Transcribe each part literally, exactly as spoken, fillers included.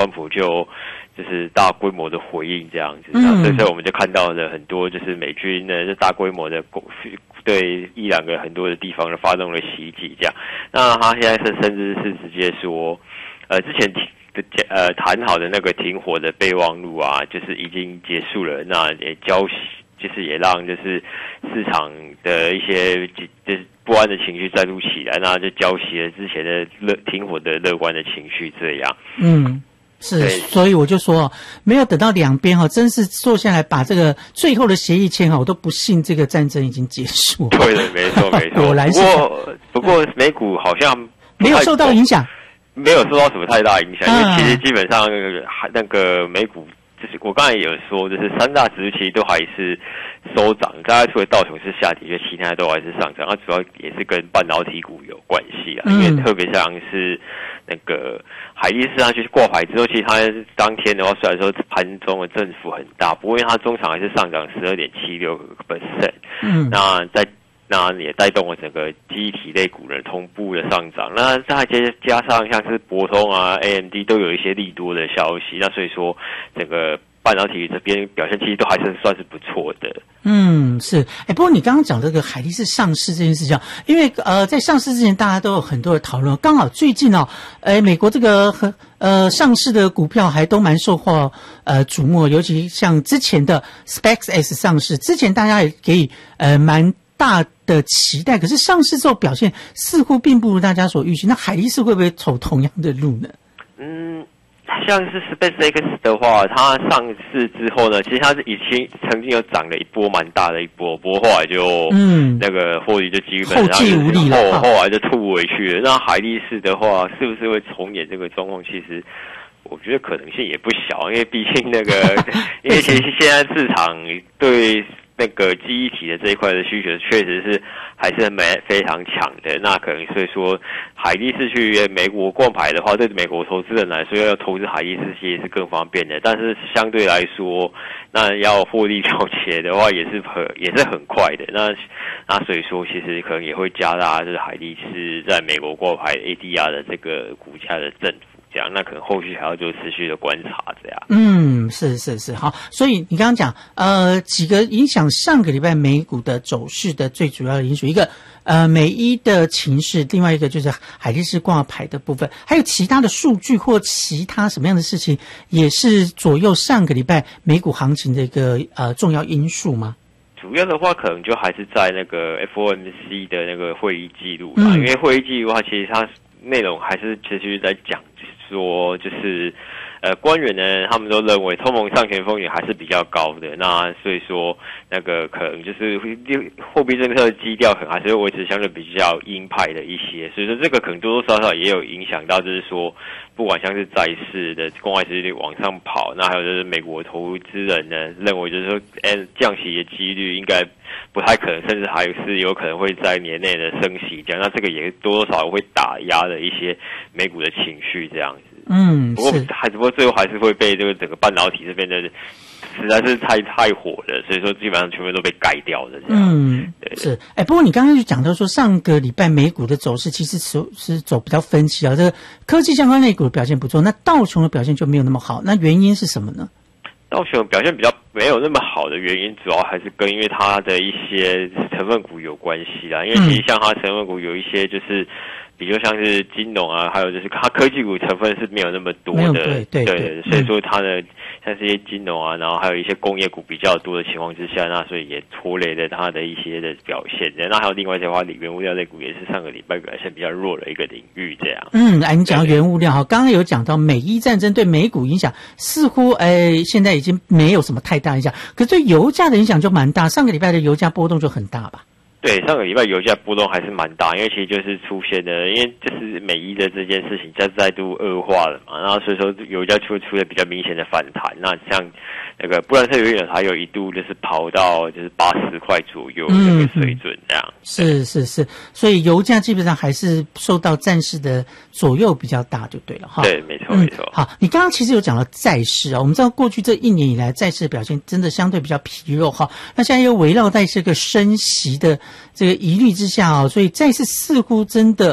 川普就就是大规模的回应这样子，嗯，所以说我们就看到了很多就是美军呢就大规模的对伊朗的很多的地方呢发动了袭击这样。那他现在是甚至是直接说，呃，之前呃谈好的那个停火的备忘录啊，就是已经结束了，那也交就是也让就是市场的一些就是不安的情绪再度起来，那就浇熄了之前的乐停火的乐观的情绪这样。 嗯。是，所以我就说，没有等到两边哈，真是坐下来把这个最后的协议签好，我都不信这个战争已经结束。 对的，没错没错。 果然是。 不过不过美股好像没有受到影响， 没有受到什么太大影响，因为其实基本上那个美股就是我刚才有说，就是三大指数其实都还是收涨，大概除了道琼是下跌，其他都还是上涨。它主要也是跟半导体股有关系啊，因为特别像是那个海力士它去挂牌之后，其实它当天的话，虽然说盘中的振幅很大，不过因为它中场还是上涨十二点七六个 percent， 嗯，那在那也带动了整个记忆体类股的同步的上涨。那再加上像是博通啊、A M D 都有一些利多的消息，那所以说整个半导体这边表现其实都还是算是不错的。 嗯，是。哎，不过你刚刚讲这个海力士上市这件事情，因为呃在上市之前大家都有很多的讨论，刚好最近哦，呃美国这个呃上市的股票还都蛮受获呃瞩目，尤其像之前的 SpaceX 上市，之前大家也给予呃蛮大的期待，可是上市之后表现似乎并不如大家所预期。那海力士会不会走同样的路呢？ 嗯，像是 SpaceX 的话，它上市之后呢，其实它是已经曾经有涨了一波蛮大的一波，不过后来就嗯那个获利就基本上后继无力了， 后后来就吐回去了。那海力士的话，是不是会重演这个状况？其实我觉得可能性也不小，因为毕竟那个，因为其实现在市场对那个记忆体的这一块的需求确实是还是蛮非常强的，那可能所以说海力士去美国挂牌的话，对美国投资人来说要投资海力士其实是更方便的，但是相对来说，那要获利了结的话也是很也是很快的，那那所以说其实可能也会加大就是海力士在美国挂牌 A D R 的这个股价的振幅。这样，那可能后续还要做持续的观察，这样。 嗯，是是是，好。所以你刚刚讲，呃，几个影响上个礼拜美股的走势的最主要的因素，一个呃美伊的情势，另外一个就是海力士挂牌的部分，还有其他的数据或其他什么样的事情，也是左右上个礼拜美股行情的一个呃重要因素吗？ 主要的话，可能就还是在那个 F O M C 的那个会议记录啦、嗯，因为会议记录的话，其实它内容还是持续在讲。说就是，呃，官员呢，他们都认为通膨上行风险还是比较高的，那所以说那个可能就是货币政策的基调可能还是会维持相对比较鹰派的一些，所以说这个可能多多少少也有影响到，就是说不管像是债市的公开殖利率往上跑，那还有就是美国投资人呢认为就是说，哎，降息的几率应该不太可能，甚至还是有可能会在年内的升息这样，那这个也多多少少会打压了一些美股的情绪这样子。 嗯， 不过还不过最后还是会被这个整个半导体这边的实在是太太火了，所以说基本上全部都被盖掉的这样。 嗯，对是。哎，不过你刚刚就讲到说，上个礼拜美股的走势其实是是走比较分歧啊，这个科技相关类股的表现不错，那道琼的表现就没有那么好，那原因是什么呢？ 道琼表现比较没有那么好的原因，主要还是跟因为它的一些成分股有关系啦。因为其实像它成分股有一些就是比较像是金融啊，还有就是它科技股成分是没有那么多的， 对对 对, 对，所以说它的像这些金融啊，然后还有一些工业股比较多的情况之下，那所以也拖累了它的一些的表现。那还有另外一些的话，原物料类股也是上个礼拜表现比较弱的一个领域，这样。 嗯，来，你讲到原物料哈，刚刚有讲到美伊战争对美股影响，似乎哎现在已经没有什么太大影响，可是对油价的影响就蛮大，上个礼拜的油价波动就很大吧？ 对，上个礼拜油价波动还是蛮大，因为其实就是出现了，因为就是美伊的这件事情再再度恶化了嘛，然后所以说油价出出了比较明显的反弹。那像那个布兰特原油还有一度就是跑到就是八十块左右这个水准这样。嗯、 是是是，所以油价基本上还是受到战事的左右比较大，就对了哈。 对，没错、嗯、没错。 好，你刚刚其实有讲到债市啊，我们知道过去这一年以来债市的表现真的相对比较疲弱哈，那现在又围绕在这个升息的这个疑虑之下哦，所以债市似乎真的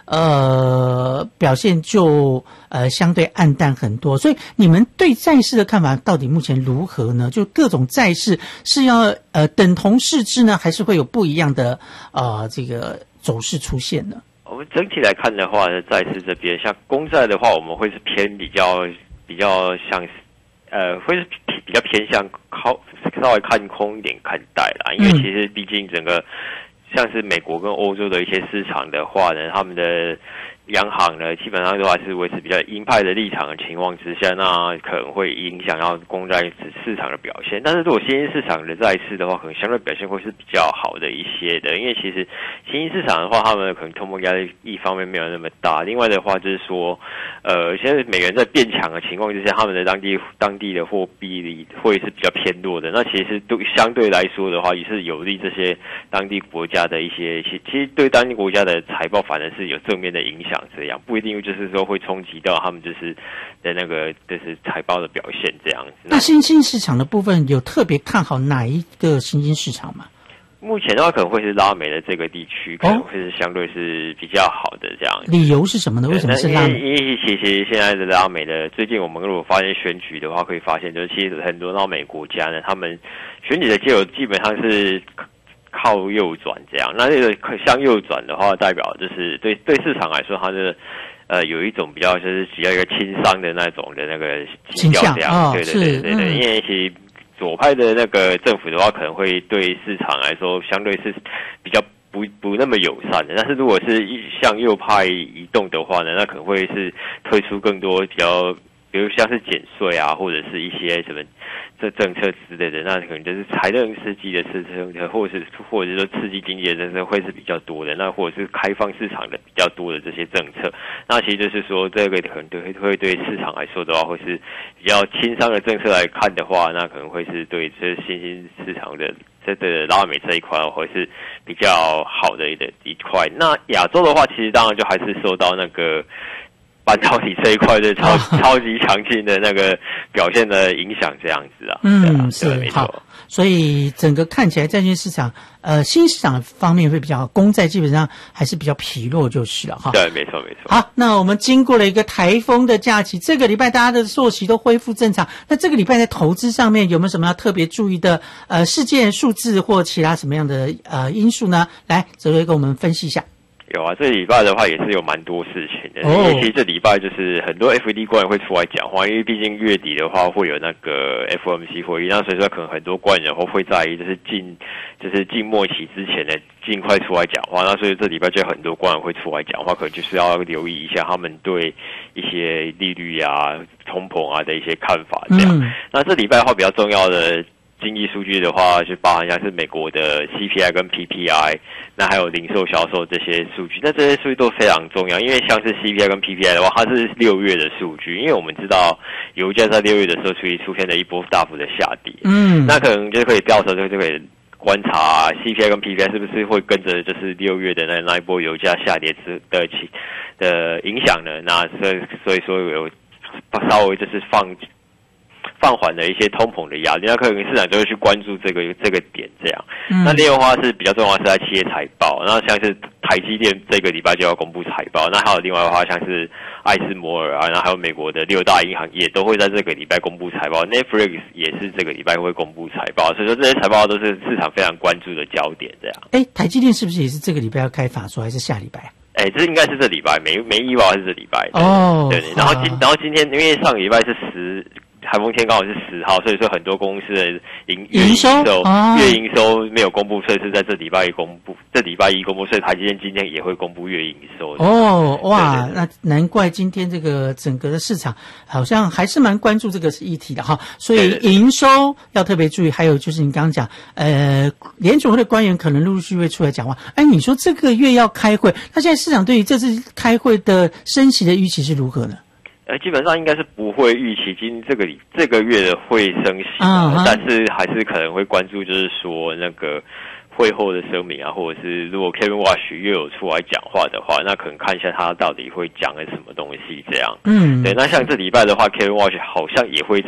呃表现就呃相对暗淡很多。所以你们对债市的看法到底目前如何呢？就各种债市是要呃等同视之呢，还是会有不一样的呃这个走势出现呢？ 我们整体来看的话呢，债市这边像公债的话，我们会是偏比较比较像是呃会是比较偏向靠稍微看空一点看待啦，因为其实毕竟整个像是美国跟欧洲的一些市场的话呢，他们的央行呢基本上都还是维持比较鹰派的立场的情况之下，那可能会影响到公债市场的表现。但是如果新兴市场的债市的话，可能相对表现会是比较好的一些的，因为其实新兴市场的话，他们可能通膨压力一方面没有那么大，另外的话就是说，呃，现在美元在变强的情况之下，他们的当地当地的货币里会是比较偏弱的。那其实对相对来说的话，也是有利这些当地国家的一些，其其实对当地国家的财报反而是有正面的影响。这样不一定就是说会冲击到他们就是的那个就是财报的表现这样子。 那新兴市场的部分有特别看好哪一个新兴市场吗？ 目前的话可能会是拉美的这个地区，可能会是相对是比较好的这样。 理由是什么呢？为什么是拉美？ 因为其实现在的拉美的，最近我们如果发现选举的话，可以发现就是其实很多拉美国家呢，他们选举的结果基本上是靠右转这样。那这个向右转的话，代表就是对对市场来说，它是呃有一种比较就是比较一个轻商的那种的那个基调这样。 哦、 对对对对对，嗯、因为其实左派的那个政府的话，可能会对市场来说相对是比较不不那么友善的。但是如果是向右派移动的话呢，那可能会是推出更多比较，比如像是减税啊，或者是一些什么这政策之类的，那可能就是财政刺激的政策，或者是或者是说刺激经济的政策会是比较多的，那或者是开放市场的比较多的这些政策，那其实就是说这个可能对会对市场来说的话，会是比较轻商的政策来看的话，那可能会是对这新兴市场的这的拉美这一块会是比较好的一的一块。那亚洲的话，其实当然就还是受到那个半导体这一块的超、哦、超级强劲的那个表现的影响，这样子啊。 嗯， 啊是没错。所以整个看起来债券市场，呃，新市场方面会比较好，公债基本上还是比较疲弱就是了哈。 对，没错没错。 好，那我们经过了一个台风的假期，这个礼拜大家的作息都恢复正常。那这个礼拜在投资上面有没有什么要特别注意的呃事件、数字或其他什么样的呃因素呢？来，泽瑞跟我们分析一下。 有啊，这礼拜的话也是有蛮多事情的。因为其实这礼拜就是很多 F E D 官员会出来讲话，因为毕竟月底的话会有那个 F O M C 会议，那所以说可能很多官员会在意就是近就是近末期之前的尽快出来讲话。那所以这礼拜就很多官员会出来讲话，可能就是要留意一下他们对一些利率啊、通膨啊的一些看法这样。嗯、那这礼拜的话比较重要的经济数据的话，就包含像是美国的 C P I 跟 P P I， 那还有零售销售这些数据。那这些数据都非常重要，因为像是 C P I 跟 P P I 的话，它是六月的数据，因为我们知道油价在六月的时候出出现了一波大幅的下跌，嗯，那可能就可以到时候就可以观察、啊、C P I 跟 P P I 是不是会跟着就是六月的那那一波油价下跌之的起的影响呢？那所以所以说有稍微就是放。放缓了一些通膨的压力，那可能市场就会去关注这个这个点，这样。嗯、那另外的话是比较重要的是在企业财报，然后像是台积电这个礼拜就要公布财报，那还有另外的话像是艾斯摩尔啊，然后还有美国的六大银行也都会在这个礼拜公布财报 ，Netflix 也是这个礼拜会公布财报，所以说这些财报都是市场非常关注的焦点，这样。 哎，台积电是不是也是这个礼拜要开法说，还是下礼拜？ 哎，这应该是这礼拜，没没意外是这礼拜。 哦， 对对。然后今然后今天因为上个礼拜是十。台风天刚好是十号，所以说很多公司的营营收、 哦、月营收没有公布，所以是在这礼拜一公布，这礼拜一公布，所以台积电今天也会公布月营收。 哦，哇， 对对对， 那难怪今天这个整个的市场好像还是蛮关注这个议题的哈。所以营收要特别注意，还有就是你刚刚讲，呃，联储会的官员可能陆陆续续会出来讲话。哎，你说这个月要开会，那现在市场对于这次开会的升息的预期是如何呢？ 呃，基本上应该是不会预期今这个这个月的会升息， 嗯、 但是还是可能会关注，就是说那个会后的声明啊，或者是如果 Kevin Walsh 又有出来讲话的话，那可能看一下他到底会讲了什么东西这样。嗯，对。那像这礼拜的话 ，Kevin Walsh 好像也会在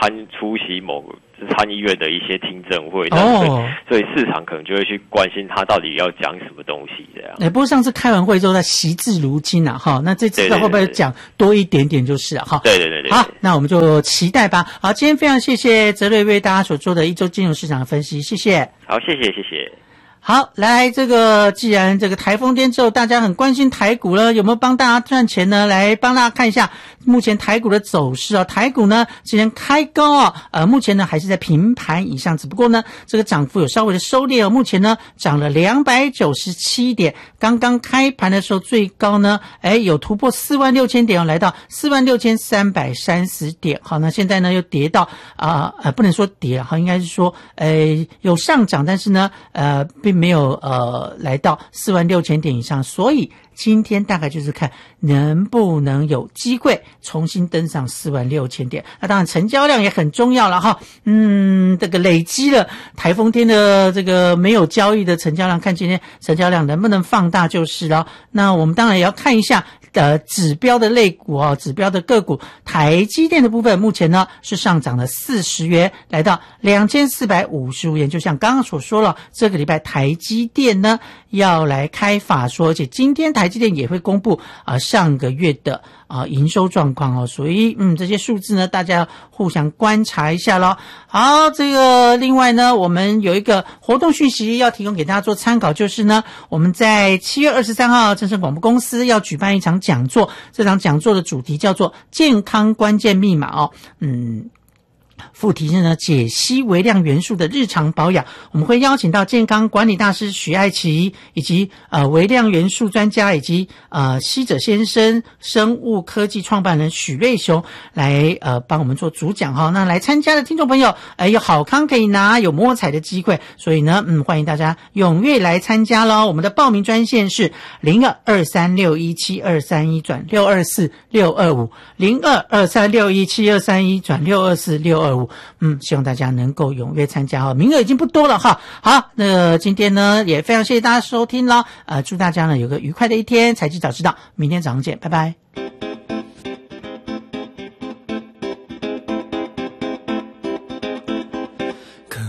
参出席某参议院的一些听证会，那所以、哦、所以市场可能就会去关心他到底要讲什么东西这样。 哎，不过上次开完会之后，他惜字如金啊，哈，那这次会不会讲多一点点就是啊，哈。 对对对对。 好，那我们就期待吧。好，今天非常谢谢泽瑞为大家所做的一周金融市场的分析，谢谢。 好，谢谢谢谢。 好，来这个，既然这个台风天之后，大家很关心台股了，有没有帮大家赚钱呢？来帮大家看一下目前台股的走势啊。台股呢，今天开高啊，呃，目前呢还是在平盘以上，只不过呢，这个涨幅有稍微的收敛哦。目前呢，涨了两百九十七点，刚刚开盘的时候最高呢，哎，有突破四万六千点哦，来到四万六千三百三十点。好，那现在呢又跌到啊呃，不能说跌，好，应该是说，呃，有上涨，但是呢，呃，并没有呃来到四万六千点以上，所以今天大概就是看能不能有机会重新登上四万六千点。那当然成交量也很重要了哈，嗯，这个累积了台风天的这个没有交易的成交量，看今天成交量能不能放大就是了。那我们当然也要看一下呃指标的类股哦，指标的个股，台积电的部分目前呢是上涨了四十元，来到两千四百五十五元。就像刚刚所说了，这个礼拜台积电呢要来开法说，而且今天台积电也会公布啊、呃、上个月的啊、呃、营收状况哦，所以嗯这些数字呢大家要互相观察一下咯。好，这个另外呢我们有一个活动讯息要提供给大家做参考，就是呢我们在七月二十三号正声广播公司要举办一场讲座，这场讲座的主题叫做健康关键密码哦，嗯。副题是呢，解析微量元素的日常保养。我们会邀请到健康管理大师许爱琪，以及呃微量元素专家，以及呃西者先生生物科技创办人许瑞雄来呃帮我们做主讲哈。那来参加的听众朋友，呃有好康可以拿，有摸彩的机会，所以呢，嗯欢迎大家踊跃来参加咯。我们的报名专线是零二二三六一七二三一转六二四六二五零二二三六一七二三一转六二四六二五。嗯，希望大家能够踊跃参加哈，名额已经不多了哈。好，那今天呢也非常谢谢大家收听了，呃，祝大家呢有个愉快的一天，财经早知道，明天早上见，拜拜。